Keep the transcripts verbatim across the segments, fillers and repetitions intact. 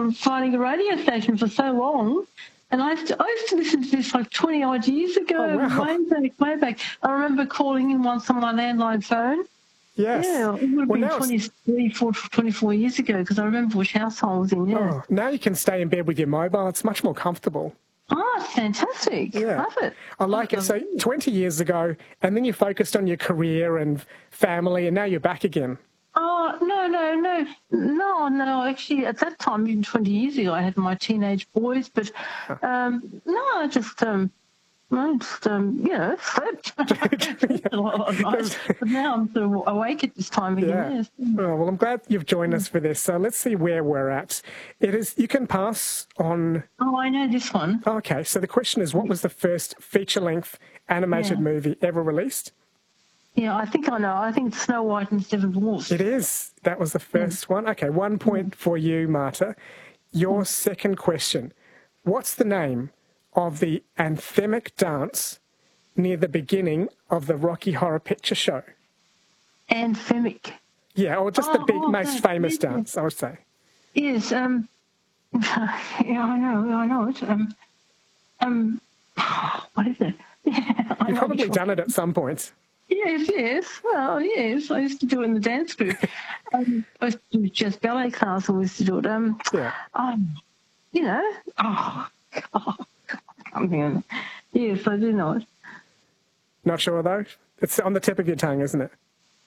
from finding a radio station for so long. And I used, to, I used to listen to this like twenty odd years ago, Oh, wow. way back, way back. I remember calling in once on my landline phone. Yes. Yeah, it would have Well, been now it's- twenty-three, twenty-four years ago because I remember which house I was in, yeah. Oh, now you can stay in bed with your mobile. It's much more comfortable. Oh, it's fantastic. Yeah. Love it. I like it. So twenty years ago, and then you focused on your career and family, and now you're back again. Oh, no, no, no, no, no. Actually, at that time, even twenty years ago, I had my teenage boys, but um, no, I just, um, I just, um, you know, slept a lot of nights. But now I'm sort of awake at this time again. Yeah. Yes. Oh, well, I'm glad you've joined us for this. So let's see where we're at. It is. You can pass on. Oh, I know this one. Okay, so the question is, what was the first feature-length animated Yeah. movie ever released? Yeah, I think I know. I think it's Snow White and Seven Dwarfs. It is. That was the first one. Okay, one point for you, Marta. Your second question. What's the name of the anthemic dance near the beginning of the Rocky Horror Picture Show? Anthemic. Yeah, or just Oh, the big, oh, most okay. famous Yes, yes. dance, I would say. Yes, um, yeah, I know, I know it. Um, um, what is it? Yeah, I You've know probably which one. done it at some point. Yes, yes. Well, yes. I used to do it in the dance group. um, I used to do just ballet class. I used to do it. Um, Yeah. um, you know. Oh, God. Something. Yes, I do know it. Not sure, though? It's on the tip of your tongue, isn't it?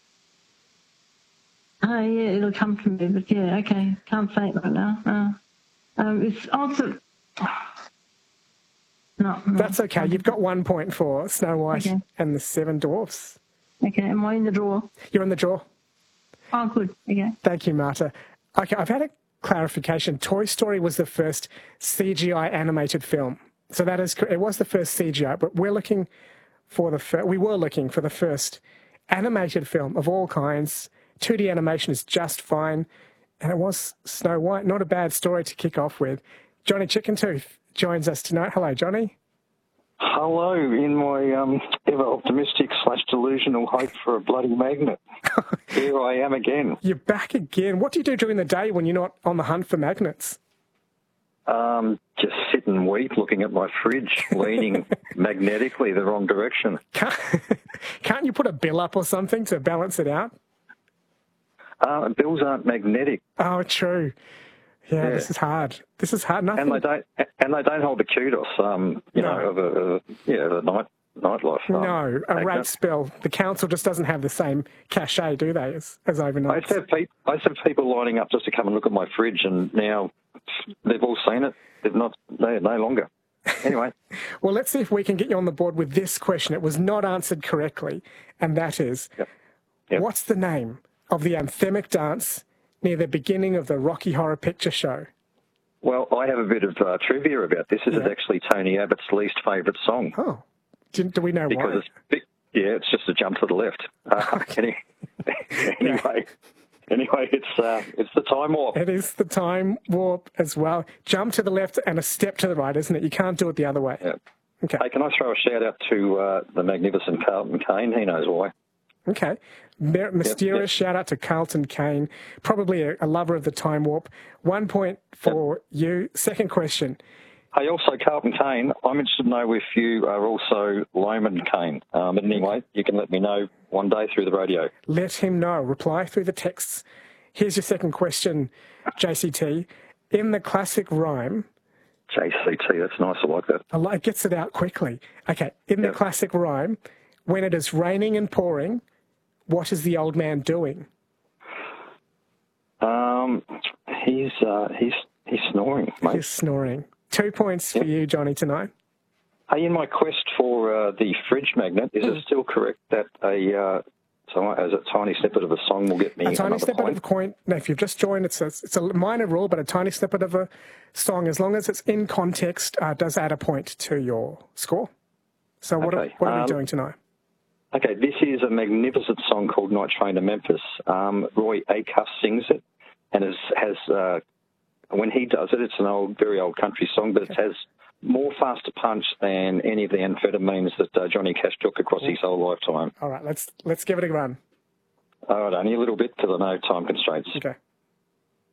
Oh, yeah, it'll come to me. But yeah, okay. Can't say it right now. Uh, um, it's also. No, no. That's okay. You've got one point for Snow White Okay. and the Seven Dwarfs. Okay, am I in the drawer? You're in the draw. Oh, good. Okay. Thank you, Marta. Okay, I've had a clarification. Toy Story was the first C G I animated film. So that is, it was the first C G I, but we're looking for the first, we were looking for the first animated film of all kinds. two D animation is just fine. And it was Snow White. Not a bad story to kick off with. Johnny Chickentooth joins us tonight. Hello, Johnny. Hello, in my um, ever optimistic slash delusional hope for a bloody magnet. Here I am again. You're back again. What do you do during the day when you're not on the hunt for magnets? Um, just sit and weep looking at my fridge, leaning magnetically the wrong direction. Can't, can't you put a bill up or something to balance it out? Uh, bills aren't magnetic, Oh, true. Yeah, Yeah. this is hard. This is hard. Nothing. and they don't and they don't hold the kudos. Um, you No. know, of a, of a yeah, the night nightlife. Um, No, a magnet. rates bill. The council just doesn't have the same cachet, do they, as, as I overnight? used, to have pe- I used to have people lining up just to come and look at my fridge, and now they've all seen it. They've not. They're no longer. Anyway. Well, let's see if we can get you on the board with this question. It was not answered correctly, and that is, Yep. Yep. what's the name of the anthemic dance near the beginning of the Rocky Horror Picture Show? Well, I have a bit of uh, trivia about this. This is Yeah. actually Tony Abbott's least favourite song Oh, do, do we know because why? it's big, yeah, it's just a jump to the left. Uh, any, anyway, anyway, it's uh, it's the time warp. It is the time warp as well. Jump to the left and a step to the right, isn't it? You can't do it the other way. Yeah. Okay. Hey, can I throw a shout out to uh, the magnificent Carlton Kane? He knows why. Okay. Mer- mysterious yep. shout out to Carlton Kane, probably a, a lover of the time warp. One point for you. Second question. Hey, also Carlton Kane, I'm interested to know if you are also Loman Kane. Um, but anyway, you can let me know one day through the radio. Let him know. Reply through the texts. Here's your second question, J C T. In the classic rhyme, J C T, that's nice. I like that. I like- it gets it out quickly. Okay. In the Yep. classic rhyme, when it is raining and pouring, what is the old man doing? Um, he's uh, he's he's snoring, mate. He's snoring. Two points for Yep. you, Johnny, tonight. Hey, in my quest for uh, the fridge magnet, is it still correct that a uh, so as a tiny snippet of a song will get me A tiny another snippet point? of a coin. Now, if you've just joined, it's a, it's a minor rule, but a tiny snippet of a song, as long as it's in context, uh, does add a point to your score. So what, Okay, are, what are we um, doing tonight? Okay, this is a magnificent song called Night Train to Memphis. Um, Roy Acuff sings it, and is, has uh, when he does it, it's an old, very old country song, but it has more faster punch than any of the amphetamines that uh, Johnny Cash took across his whole lifetime. All right, let's let's give it a run. All right, only a little bit because I know time constraints. Okay.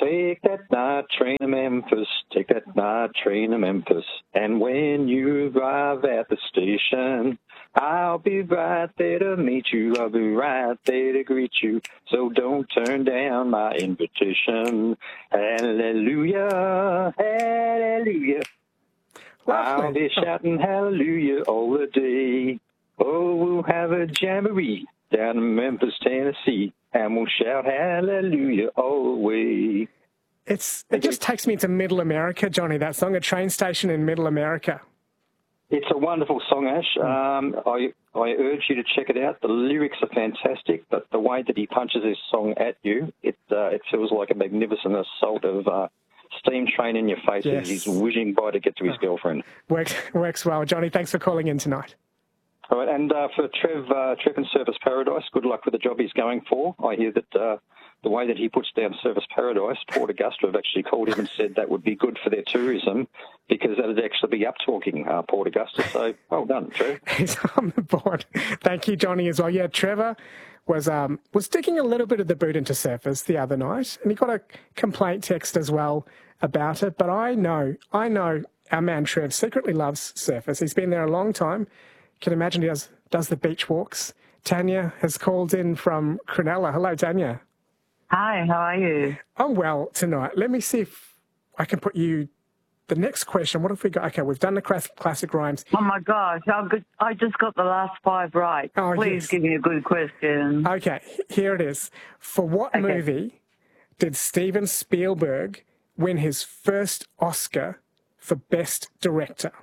Take that night train to Memphis, take that night train to Memphis. And when you arrive at the station, I'll be right there to meet you. I'll be right there to greet you. So don't turn down my invitation. Hallelujah, hallelujah. Lovely. I'll be shouting hallelujah all the day. Oh, we'll have a jamboree down in Memphis, Tennessee, and we'll shout hallelujah all the way. It's It just takes me to Middle America, Johnny, that song, A Train Station in Middle America. It's a wonderful song, Ash. Um, I, I urge you to check it out. The lyrics are fantastic, but the way that he punches his song at you, it uh, it feels like a magnificent assault of uh, steam train in your face Yes. as he's whizzing by to get to his girlfriend. Works, works well. Johnny, thanks for calling in tonight. All right, and uh, for Trev, uh, Trev in Surfers Paradise, good luck with the job he's going for. I hear that uh, the way that he puts down Surfers Paradise, Port Augusta have actually called him and said that would be good for their tourism because that would actually be up-talking uh, Port Augusta. So well done, Trev. He's on the board. Thank you, Johnny, as well. Yeah, Trevor was um, was sticking a little bit of the boot into Surfers the other night, and he got a complaint text as well about it. But I know, I know our man Trev secretly loves Surfers. He's been there a long time. Can imagine he does, does the beach walks. Tanya has called in from Cronulla. Hello, Tanya. Hi, how are you? I'm well tonight. Let me see if I can put you the next question. What have we got? Okay, we've done the classic rhymes. Oh my gosh, I'm good. I just got the last five right. Oh, Please yes. give me a good question. Okay, here it is. For what Okay. movie did Steven Spielberg win his first Oscar for Best Director?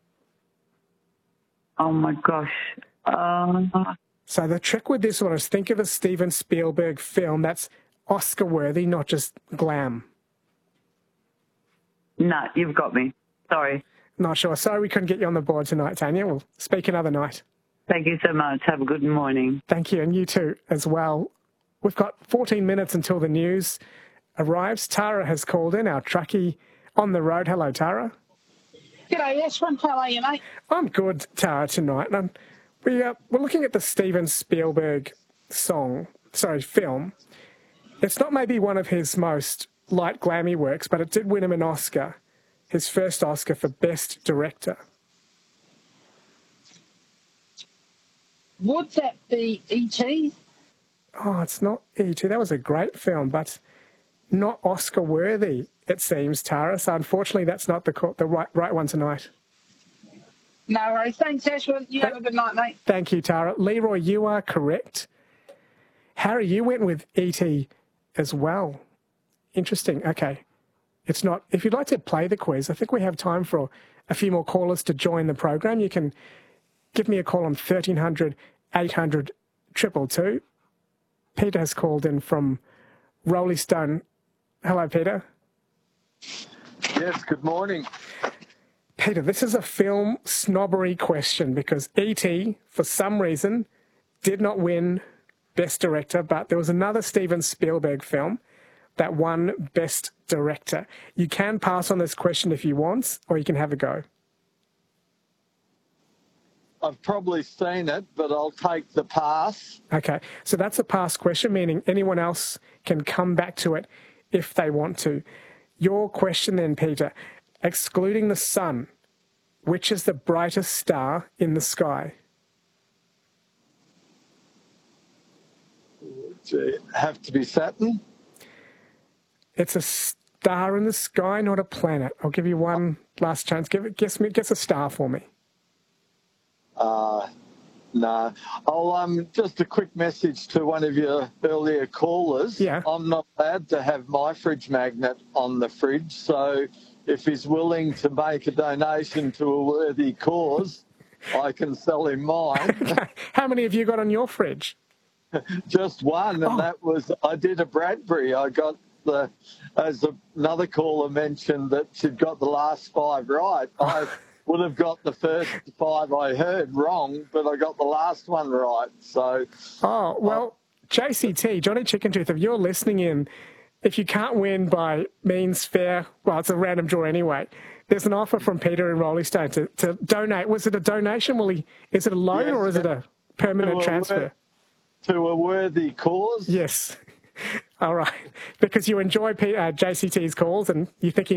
Oh my gosh. Um, So the trick with this one is think of a Steven Spielberg film that's Oscar-worthy, not just glam. no, you've got me. Sorry. Not sure. Sorry we couldn't get you on the board tonight, Tanya. We'll speak another night. Thank you so much. Have a good morning. Thank you, and you too as well. We've got fourteen minutes until the news arrives. Tara has called in, our truckie on the road. Hello, Tara. G'day, Ashwin. How are you, mate? I'm good, Tara, tonight. And we, uh, we're looking at the Steven Spielberg song, sorry, film. It's not maybe one of his most light, glammy works, but it did win him an Oscar, his first Oscar for Best Director. Would that be E T? Oh, it's not E T. That was a great film, but not Oscar-worthy, it seems, Tara. So unfortunately, that's not the co- the right, right one tonight. No worries. Thanks, Ashwin. You have a good night, mate. Thank you, Tara. Leroy, you are correct. Harry, you went with E T as well. Interesting. Okay. It's not. If you'd like to play the quiz, I think we have time for a few more callers to join the program. You can give me a call on thirteen hundred, eight hundred, two two two. Peter has called in from Rolling Stone. Hello, Peter. Yes, good morning. Peter, this is a film snobbery question because E T, for some reason, did not win Best Director, but there was another Steven Spielberg film that won Best Director. You can pass on this question if you want, or you can have a go. I've probably seen it, but I'll take the pass. Okay, so that's a pass question, meaning anyone else can come back to it if they want to. Your question then, Peter, excluding the sun, which is the brightest star in the sky? Does it have to be Saturn? It's a star in the sky, not a planet. I'll give you one last chance. Give it, guess me, guess a star for me. Uh, no. I'll, um, just a quick message to one of your earlier callers. Yeah. I'm not allowed to have my fridge magnet on the fridge, so if he's willing to make a donation to a worthy cause, I can sell him mine. How many have you got on your fridge? Just one, and Oh. that was, I did a Bradbury. I got the, as another caller mentioned, that she'd got the last five right. I would have got the first five I heard wrong, but I got the last one right. So, Oh, well, J C T, Johnny Chicken Tooth, if you're listening in, if you can't win by means fair, well, it's a random draw anyway. There's an offer from Peter in Rolling Stone to, to donate. Was it a donation? Will he, is it a loan Yes, or is it a permanent to a transfer? wor- to a worthy cause. Yes. All right, because you enjoy P- uh, J C T's calls and you think he